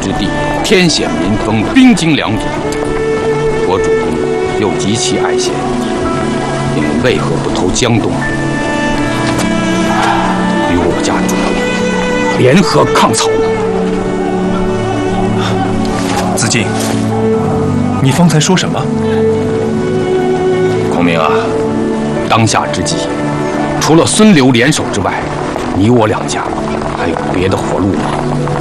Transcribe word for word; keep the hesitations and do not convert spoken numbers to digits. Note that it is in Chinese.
之地，天险民丰，兵精粮足。我主公又极其爱贤，你们为何不投江东，与我家主公联合抗曹呢？ 子敬，你方才说什么？ 孔明啊，当下之际，除了孙刘联手之外，你我两家还有别的活路吗？